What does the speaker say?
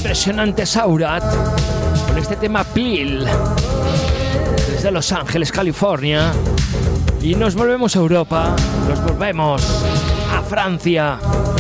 impresionante Saurat con este tema Plil desde Los Ángeles, California. Y nos volvemos a Europa, nos volvemos a Francia.